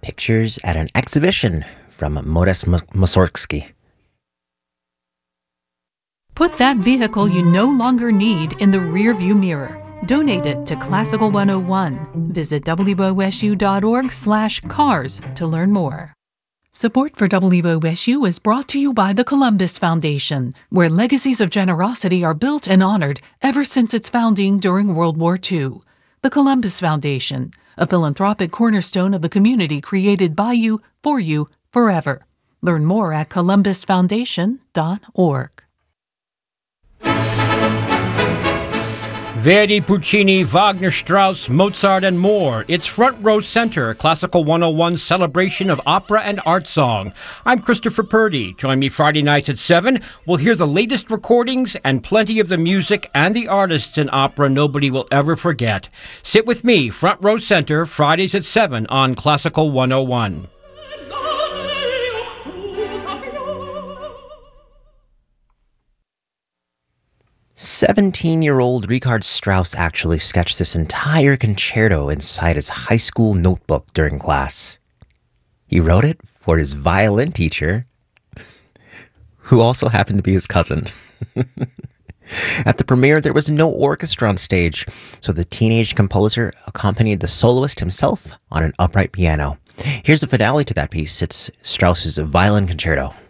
Pictures at an exhibition from Modest Mussorgsky. Put that vehicle you no longer need in the rearview mirror. Donate it to Classical 101. Visit wosu.org/cars to learn more. Support for WOSU is brought to you by the Columbus Foundation, where legacies of generosity are built and honored ever since its founding during World War II. The Columbus Foundation, a philanthropic cornerstone of the community created by you, forever. Learn more at columbusfoundation.org. Verdi, Puccini, Wagner, Strauss, Mozart, and more. It's Front Row Center, Classical 101's celebration of opera and art song. I'm Christopher Purdy. Join me Friday nights at 7. We'll hear the latest recordings and plenty of the music and the artists in opera nobody will ever forget. Sit with me, Front Row Center, Fridays at 7 on Classical 101. 17-year-old Richard Strauss actually sketched this entire concerto inside his high school notebook during class. He wrote it for his violin teacher, who also happened to be his cousin. At the premiere, there was no orchestra on stage, so the teenage composer accompanied the soloist himself on an upright piano. Here's the finale to that piece. It's Strauss's Violin Concerto.